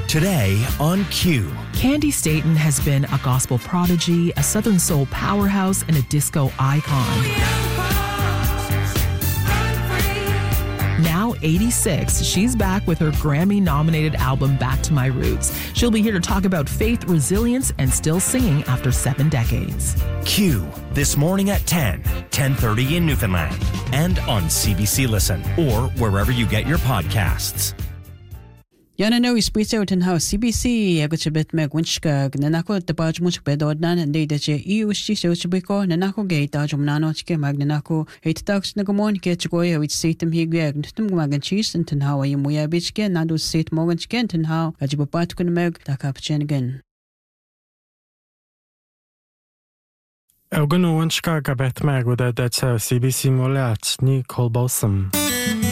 Today on Q. Candy Staton has been a gospel prodigy, a Southern soul powerhouse, and a disco icon. Now 86, she's back with her Grammy-nominated album Back to My Roots. She'll be here to talk about faith, resilience, and still singing after 7 decades. Q, this morning at 10:30 in Newfoundland, and on CBC Listen, or wherever you get your podcasts. Yana no ispito ten house CBC agutbet meg winchka nanako the barge much bedodnan and they that EU so chibiko nanako gate ajumnano chike magnanako 8 tax nagamon ketchgoya which seatem higag tum magan cheese and ten how you muya bitchke nadu seat morgan chicken ten how ajibat kun meg takapchen again. Elgano winchka gabet meg with that CBC molat ni kolbosum.